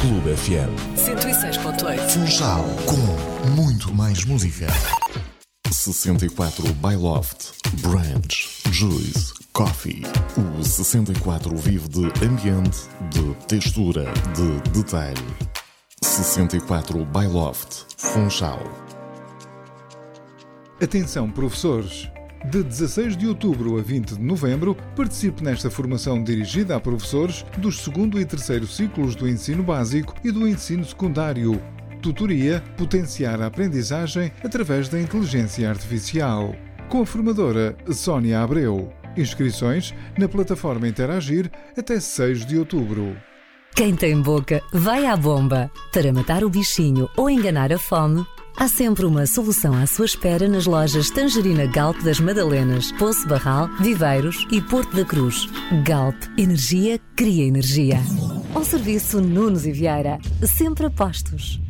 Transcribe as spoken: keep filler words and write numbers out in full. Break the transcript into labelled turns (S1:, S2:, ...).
S1: Clube F M
S2: cento e seis ponto oito.
S1: Funchal, com muito mais música. sessenta e quatro by Loft, Branch, Juice, Coffee. O sessenta e quatro vive de ambiente, de textura, de detalhe. sessenta e quatro by Loft, Funchal.
S3: Atenção, professores! De dezasseis de outubro a vinte de novembro, participe nesta formação dirigida a professores dos segundo e terceiro ciclos do ensino básico e do ensino secundário. Tutoria: potenciar a aprendizagem através da inteligência artificial. Com a formadora Sónia Abreu. Inscrições na plataforma Interagir até seis de outubro.
S2: Quem tem boca, vai à bomba. Para matar o bichinho ou enganar a fome, há sempre uma solução à sua espera nas lojas Tangerina Galp das Madalenas, Poço Barral, Viveiros e Porto da Cruz. Galp. Energia cria energia. Ao serviço Nunes e Vieira. Sempre a postos.